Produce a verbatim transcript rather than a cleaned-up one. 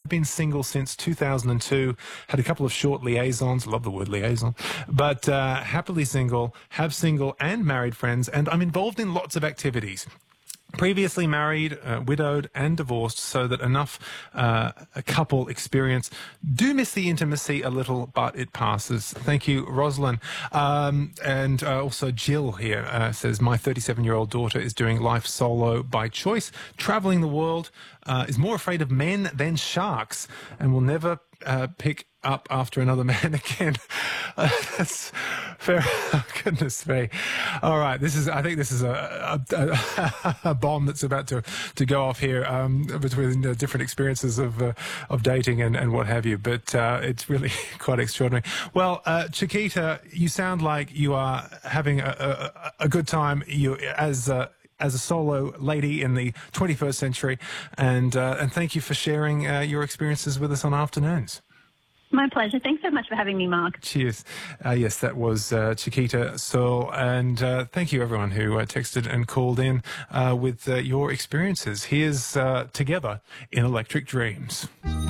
been single since two thousand two, had a couple of short liaisons, love the word liaison, but uh, happily single, have single and married friends, and I'm involved in lots of activities. Previously married, uh, widowed and divorced, so that enough uh, a couple experience. Do miss the intimacy a little, but it passes. Thank you, Rosalind. Um, and uh, also Jill here uh, says, my thirty-seven-year-old daughter is doing life solo by choice, traveling the world, uh, is more afraid of men than sharks, and will never uh, pick up after another man again. Uh, that's fair. Oh, goodness me. All right. This is, I think this is a, a, a bomb that's about to, to go off here, um, between uh, different experiences of, uh, of dating and, and what have you. But, uh, it's really quite extraordinary. Well, uh, Chiquita, you sound like you are having a, a, a good time. You, as, uh, as a solo lady in the twenty-first century. And, uh, and thank you for sharing, uh, your experiences with us on Afternoons. My pleasure. Thanks so much for having me, Mark. Cheers. Uh, yes, that was uh, Chiquita Searle. And uh, thank you, everyone who uh, texted and called in uh, with uh, your experiences. Here's uh, Together in Electric Dreams.